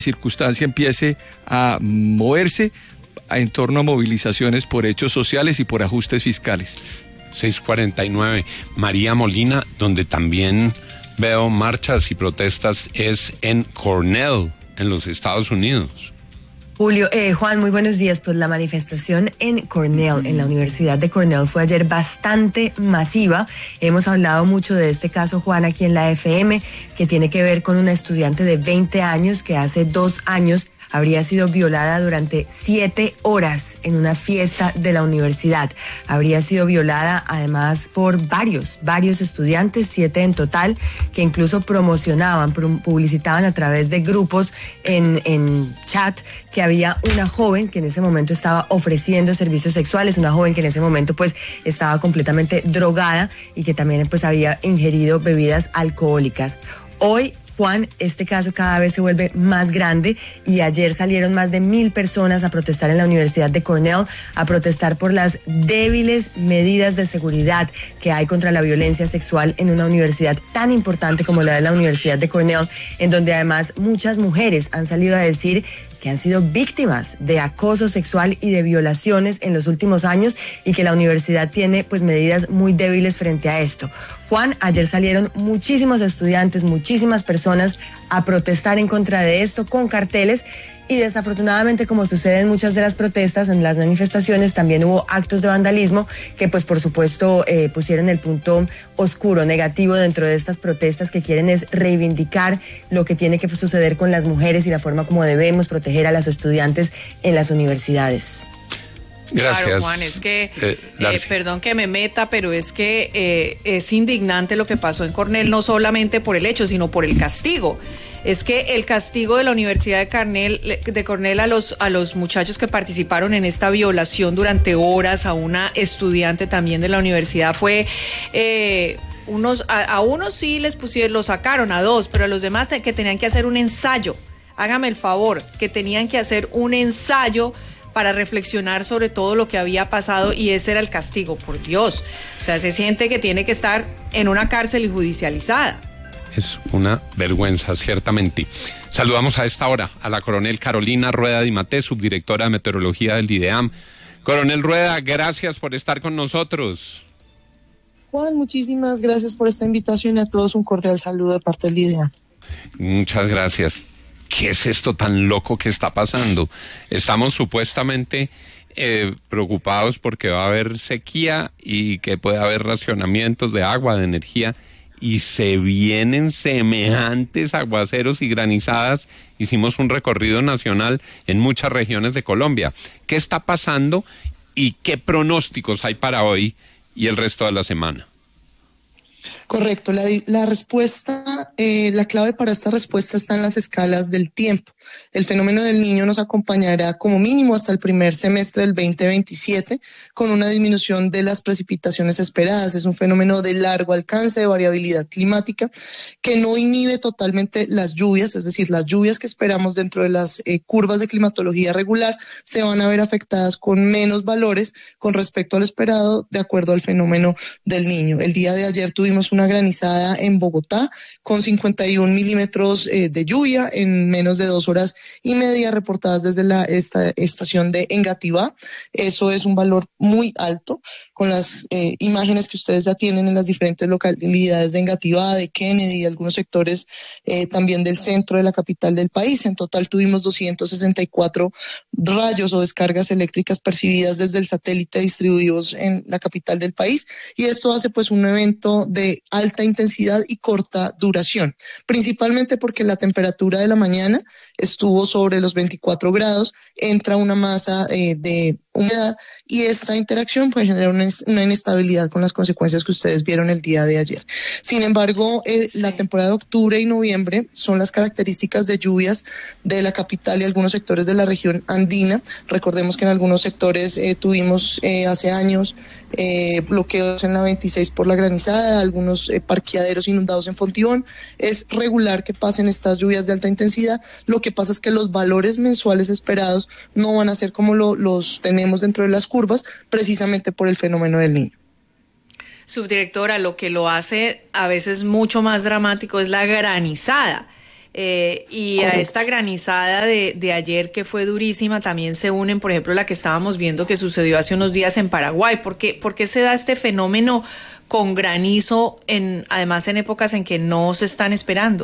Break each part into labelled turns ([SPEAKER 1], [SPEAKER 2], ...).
[SPEAKER 1] circunstancia empiece a moverse en torno a movilizaciones por hechos sociales y por ajustes fiscales.
[SPEAKER 2] 6:49. María Molina, donde también veo marchas y protestas, es en Cornell, en los Estados Unidos.
[SPEAKER 3] Julio, Juan, muy buenos días. Pues la manifestación en Cornell, en la Universidad de Cornell, fue ayer bastante masiva. Hemos hablado mucho de este caso, Juan, aquí en la FM, que tiene que ver con una estudiante de 20 años que hace 2 años habría sido violada durante 7 horas en una fiesta de la universidad. Habría sido violada además por varios estudiantes, 7 en total, que incluso publicitaban a través de grupos en chat que había una joven que en ese momento estaba ofreciendo servicios sexuales, una joven que en ese momento pues estaba completamente drogada y que también pues había ingerido bebidas alcohólicas. Hoy, Juan, este caso cada vez se vuelve más grande y ayer salieron más de 1,000 personas a protestar en la Universidad de Cornell, a protestar por las débiles medidas de seguridad que hay contra la violencia sexual en una universidad tan importante como la de la Universidad de Cornell, en donde además muchas mujeres han salido a decir que han sido víctimas de acoso sexual y de violaciones en los últimos años y que la universidad tiene pues medidas muy débiles frente a esto. Juan, ayer salieron muchísimos estudiantes, muchísimas personas a protestar en contra de esto con carteles y desafortunadamente, como sucede en muchas de las protestas, en las manifestaciones, también hubo actos de vandalismo que pues por supuesto pusieron el punto oscuro, negativo dentro de estas protestas que quieren es reivindicar lo que tiene que suceder con las mujeres y la forma como debemos proteger a las estudiantes en las universidades.
[SPEAKER 2] Gracias.
[SPEAKER 4] Claro, Juan, es que, perdón que me meta, pero es que es indignante lo que pasó en Cornell, no solamente por el hecho, sino por el castigo. Es que el castigo de la Universidad de Cornell a los muchachos que participaron en esta violación durante horas a una estudiante también de la universidad fue... a unos sí los sacaron, a 2, pero a los demás que tenían que hacer un ensayo. Hágame el favor, que tenían que hacer un ensayo para reflexionar sobre todo lo que había pasado y ese era el castigo, por Dios. O sea, se siente que tiene que estar en una cárcel y judicializada.
[SPEAKER 2] Es una vergüenza, ciertamente. Saludamos a esta hora a la coronel Carolina Rueda Di Maté, subdirectora de Meteorología del IDEAM. Coronel Rueda, gracias por estar con nosotros.
[SPEAKER 5] Juan, muchísimas gracias por esta invitación y a todos un cordial saludo de parte del IDEAM.
[SPEAKER 2] Muchas gracias. ¿Qué es esto tan loco que está pasando? Estamos supuestamente preocupados porque va a haber sequía y que puede haber racionamientos de agua, de energía, y se vienen semejantes aguaceros y granizadas. Hicimos un recorrido nacional en muchas regiones de Colombia. ¿Qué está pasando y qué pronósticos hay para hoy y el resto de la semana?
[SPEAKER 5] Correcto, la respuesta, la clave para esta respuesta está en las escalas del tiempo. El fenómeno del Niño nos acompañará como mínimo hasta el primer semestre del 2027 con una disminución de las precipitaciones esperadas. Es un fenómeno de largo alcance de variabilidad climática que no inhibe totalmente las lluvias, es decir, las lluvias que esperamos dentro de las curvas de climatología regular se van a ver afectadas con menos valores con respecto al esperado de acuerdo al fenómeno del Niño. El día de ayer tuvimos una granizada en Bogotá con 51 milímetros de lluvia en menos de 2 horas y media reportadas desde esta estación de Engativá. Eso es un valor muy alto con las imágenes que ustedes ya tienen en las diferentes localidades de Engativá, de Kennedy y algunos sectores también del centro de la capital del país. En total tuvimos 264 rayos o descargas eléctricas percibidas desde el satélite distribuidos en la capital del país y esto hace pues un evento de alta intensidad y corta duración, principalmente porque la temperatura de la mañana estuvo sobre los 24 grados, entra una masa de humedad y esta interacción puede generar una inestabilidad con las consecuencias que ustedes vieron el día de ayer. Sin embargo, la temporada de octubre y noviembre son las características de lluvias de la capital y algunos sectores de la región andina. Recordemos que en algunos sectores tuvimos hace años bloqueos en la 26 por la granizada, algunos parqueaderos inundados en Fontibón. Es regular que pasen estas lluvias de alta intensidad. Lo que pasa es que los valores mensuales esperados no van a ser como los tenemos dentro de las curvas, precisamente por el fenómeno del Niño.
[SPEAKER 4] Subdirectora, lo que lo hace a veces mucho más dramático es la granizada, Y correcto. A esta granizada de ayer que fue durísima también se unen, por ejemplo, la que estábamos viendo que sucedió hace unos días en Paraguay. ¿Por qué se da este fenómeno con granizo además en épocas en que no se están esperando?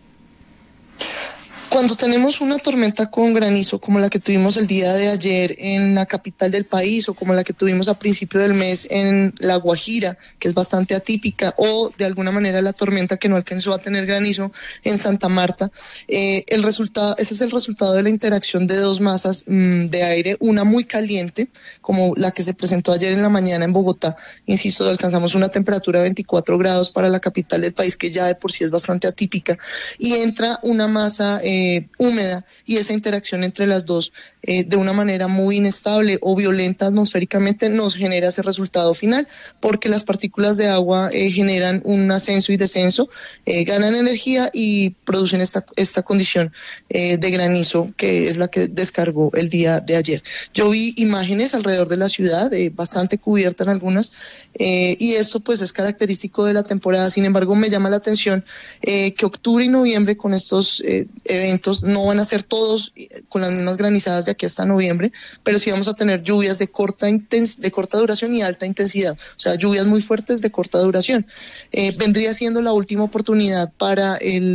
[SPEAKER 5] Cuando tenemos una tormenta con granizo como la que tuvimos el día de ayer en la capital del país o como la que tuvimos a principio del mes en La Guajira, que es bastante atípica, o de alguna manera la tormenta que no alcanzó a tener granizo en Santa Marta, ese es el resultado de la interacción de dos masas de aire, una muy caliente, como la que se presentó ayer en la mañana en Bogotá. Insisto, alcanzamos una temperatura de 24 grados para la capital del país, que ya de por sí es bastante atípica, y entra una masa húmeda, y esa interacción entre las dos de una manera muy inestable o violenta atmosféricamente nos genera ese resultado final, porque las partículas de agua generan un ascenso y descenso, ganan energía y producen esta condición de granizo, que es la que descargó el día de ayer. Yo vi imágenes alrededor de la ciudad, bastante cubierta en algunas, y esto pues es característico de la temporada. Sin embargo, me llama la atención que octubre y noviembre con estos eventos no van a ser todos con las mismas granizadas de aquí hasta noviembre, pero sí vamos a tener lluvias de corta duración y alta intensidad, o sea, lluvias muy fuertes de corta duración. Vendría siendo la última oportunidad para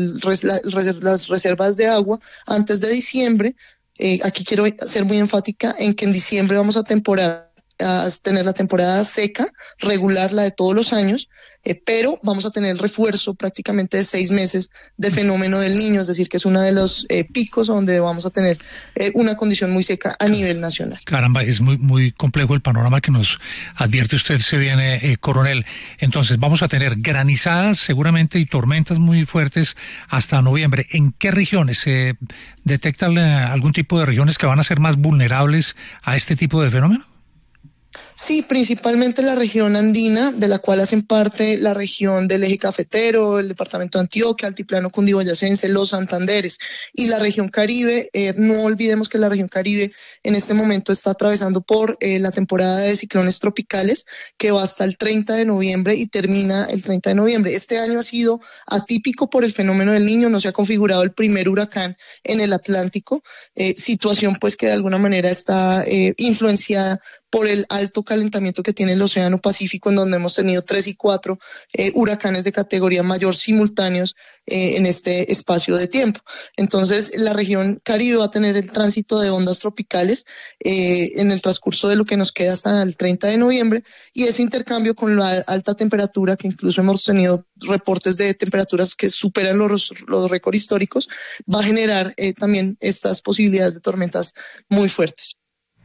[SPEAKER 5] las reservas de agua antes de diciembre. Aquí quiero ser muy enfática en que en diciembre vamos a tener la temporada seca, regular, la de todos los años, pero vamos a tener refuerzo prácticamente de 6 meses del fenómeno del Niño, es decir, que es uno de los picos donde vamos a tener una condición muy seca a nivel nacional.
[SPEAKER 6] Caramba, es muy, muy complejo el panorama que nos advierte usted, se viene, coronel. Entonces, vamos a tener granizadas seguramente y tormentas muy fuertes hasta noviembre. ¿En qué regiones se detecta algún tipo de regiones que van a ser más vulnerables a este tipo de fenómeno?
[SPEAKER 5] Sí, principalmente la región andina, de la cual hacen parte la región del eje cafetero, el departamento de Antioquia, Altiplano Cundiboyacense, los Santanderes y la región Caribe. No olvidemos que la región Caribe en este momento está atravesando por la temporada de ciclones tropicales, que va hasta el 30 de noviembre y termina el 30 de noviembre. Este año ha sido atípico por el fenómeno del Niño, no se ha configurado el primer huracán en el Atlántico, situación pues que de alguna manera está influenciada por el alto calentamiento que tiene el Océano Pacífico, en donde hemos tenido 3 y 4 huracanes de categoría mayor simultáneos en este espacio de tiempo. Entonces, la región Caribe va a tener el tránsito de ondas tropicales en el transcurso de lo que nos queda hasta el 30 de noviembre, y ese intercambio con la alta temperatura, que incluso hemos tenido reportes de temperaturas que superan los récords históricos, va a generar también estas posibilidades de tormentas muy fuertes.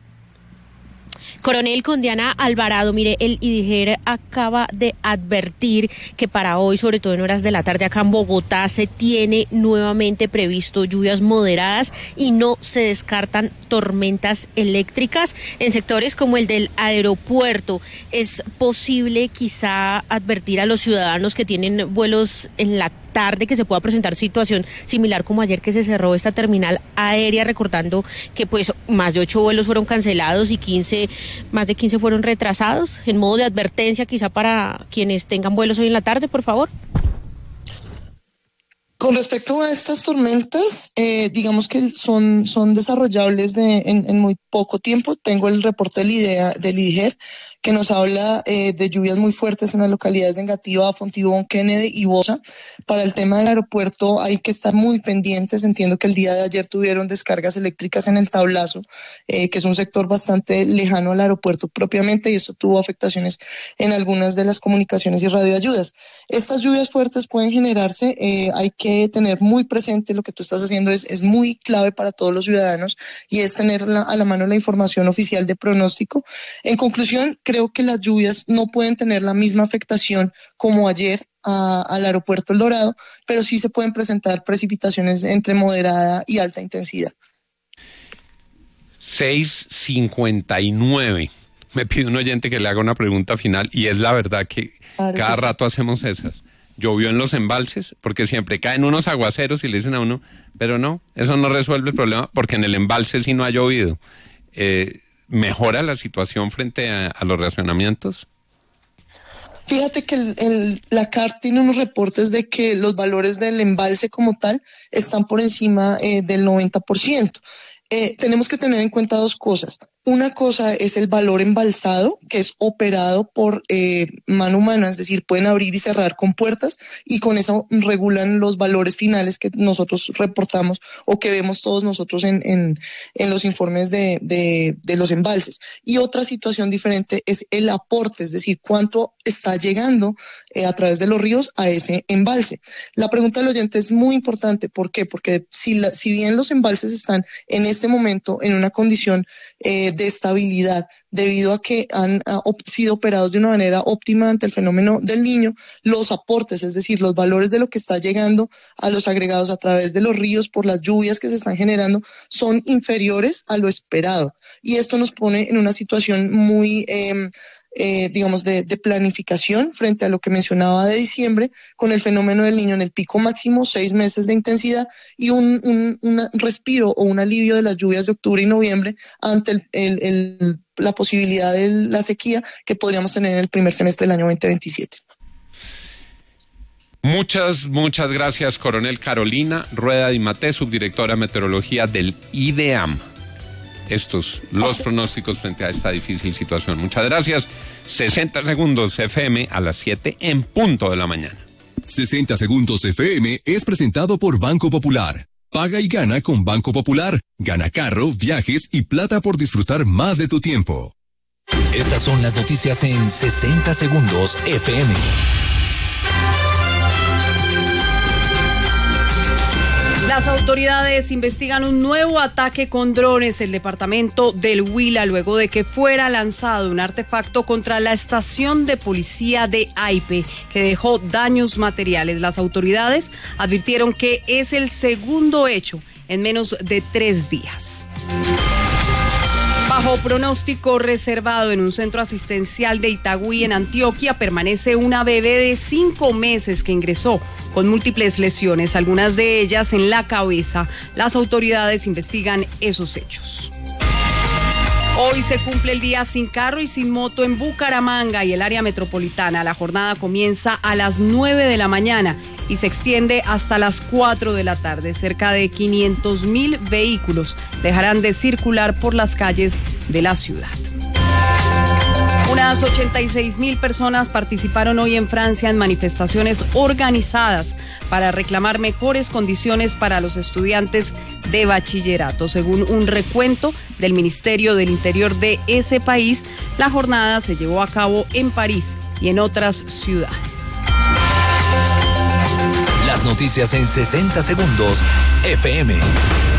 [SPEAKER 7] Coronel, con Diana Alvarado, mire, el IDIGER acaba de advertir que para hoy, sobre todo en horas de la tarde acá en Bogotá, se tiene nuevamente previsto lluvias moderadas y no se descartan tormentas eléctricas en sectores como el del aeropuerto. ¿Es posible quizá advertir a los ciudadanos que tienen vuelos en la tarde que se pueda presentar situación similar como ayer que se cerró esta terminal aérea, recordando que pues más de 8 vuelos fueron cancelados y más de 15 fueron retrasados? En modo de advertencia quizá para quienes tengan vuelos hoy en la tarde, por favor.
[SPEAKER 5] Con respecto a estas tormentas, digamos que son desarrollables en muy poco tiempo. Tengo el reporte del IDIGER que nos habla de lluvias muy fuertes en las localidades de Engativá, Fontibón, Kennedy y Bosa. Para el tema del aeropuerto hay que estar muy pendientes. Entiendo que el día de ayer tuvieron descargas eléctricas en el Tablazo, que es un sector bastante lejano al aeropuerto propiamente, y esto tuvo afectaciones en algunas de las comunicaciones y radioayudas. Estas lluvias fuertes pueden generarse, hay que tener muy presente lo que tú estás haciendo, es muy clave para todos los ciudadanos, y es tener a la mano la información oficial de pronóstico. En conclusión, creo que las lluvias no pueden tener la misma afectación como ayer al aeropuerto El Dorado, pero sí se pueden presentar precipitaciones entre moderada y alta intensidad.
[SPEAKER 2] 6:59. Me pide un oyente que le haga una pregunta final, y es la verdad que cada rato hacemos esas. Llovió en los embalses, porque siempre caen unos aguaceros y le dicen a uno, pero no, eso no resuelve el problema, porque en el embalse sí no ha llovido. ¿Mejora la situación frente a los racionamientos?
[SPEAKER 5] Fíjate que la CAR tiene unos reportes de que los valores del embalse como tal están por encima del 90%. Tenemos que tener en cuenta dos cosas. Una cosa es el valor embalsado, que es operado por mano humana, es decir, pueden abrir y cerrar con puertas y con eso regulan los valores finales que nosotros reportamos o que vemos todos nosotros en los informes de los embalses. Y otra situación diferente es el aporte, es decir, cuánto está llegando a través de los ríos a ese embalse. La pregunta del oyente es muy importante. ¿Por qué? Porque si bien los embalses están en este momento en una condición de estabilidad debido a que han sido operados de una manera óptima ante el fenómeno del Niño, los aportes, es decir, los valores de lo que está llegando a los agregados a través de los ríos por las lluvias que se están generando son inferiores a lo esperado. Y esto nos pone en una situación muy digamos, de planificación frente a lo que mencionaba de diciembre, con el fenómeno del Niño en el pico máximo, 6 meses de intensidad y un respiro o un alivio de las lluvias de octubre y noviembre ante la posibilidad de la sequía que podríamos tener en el primer semestre del año 2027.
[SPEAKER 2] Muchas gracias, Coronel Carolina Rueda Di Maté, subdirectora de meteorología del IDEAM. Los pronósticos frente a esta difícil situación. Muchas gracias. 60 segundos FM a las 7 en punto de la mañana.
[SPEAKER 8] 60 segundos FM es presentado por Banco Popular. Paga y gana con Banco Popular. Gana carro, viajes y plata por disfrutar más de tu tiempo.
[SPEAKER 9] Estas son las noticias en 60 segundos FM.
[SPEAKER 4] Las autoridades investigan un nuevo ataque con drones en el departamento del Huila luego de que fuera lanzado un artefacto contra la estación de policía de Aipe que dejó daños materiales. Las autoridades advirtieron que es el segundo hecho en menos de 3 días. Bajo pronóstico reservado en un centro asistencial de Itagüí, en Antioquia, permanece una bebé de 5 meses que ingresó con múltiples lesiones, algunas de ellas en la cabeza. Las autoridades investigan esos hechos. Hoy se cumple el día sin carro y sin moto en Bucaramanga y el área metropolitana. La jornada comienza a las 9 de la mañana y se extiende hasta las 4 de la tarde. Cerca de 500.000 vehículos dejarán de circular por las calles de la ciudad. Unas 86.000 personas participaron hoy en Francia en manifestaciones organizadas para reclamar mejores condiciones para los estudiantes de bachillerato. Según un recuento del Ministerio del Interior de ese país, la jornada se llevó a cabo en París y en otras ciudades.
[SPEAKER 9] Las noticias en 60 segundos FM.